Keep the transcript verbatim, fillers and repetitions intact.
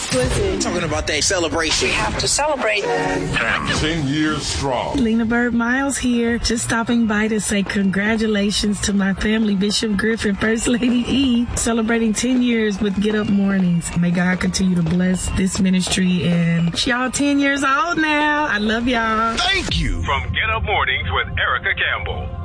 Listen. Talking about that celebration. We have to celebrate. Ten years strong. Lena Bird Miles here. Just stopping by to say congratulations to my family, Bishop Griffin, First Lady E, celebrating ten years with Get Up Mornings. May God continue to bless this ministry. And y'all ten years old now. I love y'all. Thank you. From Get Up Mornings with Erica Campbell.